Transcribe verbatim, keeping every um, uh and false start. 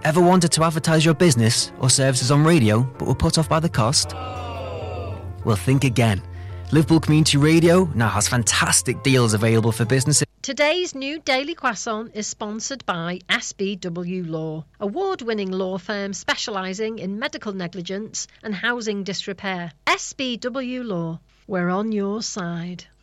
Ever wanted to advertise your business or services on radio but were put off by the cost? Well, think again. Liverpool Community Radio now has fantastic deals available for businesses. Today's new Daily Croissant is sponsored by S B W Law, award-winning law firm specialising in medical negligence and housing disrepair. S B W Law, we're on your side.